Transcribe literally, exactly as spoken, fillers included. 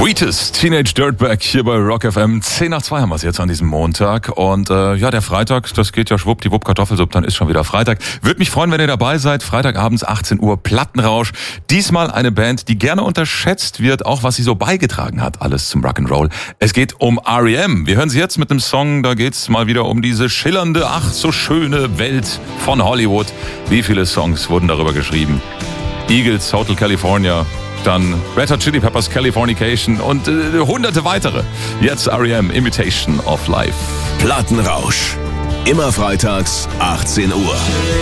Wheatus, Teenage Dirtbag hier bei Rock F M. zehn nach zwei haben wir es jetzt an diesem Montag. Und äh, ja, der Freitag, das geht ja schwuppdiwupp, Kartoffelsuppe, dann ist schon wieder Freitag. Würde mich freuen, wenn ihr dabei seid. Freitagabends achtzehn Uhr, Plattenrausch. Diesmal eine Band, die gerne unterschätzt wird, auch was sie so beigetragen hat, alles zum Rock'n'Roll. Es geht um R E M. Wir hören sie jetzt mit einem Song, da geht's mal wieder um diese schillernde, ach so schöne Welt von Hollywood. Wie viele Songs wurden darüber geschrieben? Eagles, Hotel California, dann Red Hot Chili Peppers, Californication und äh, hunderte weitere. Jetzt R E M, Imitation of Life. Plattenrausch. Immer freitags, achtzehn Uhr.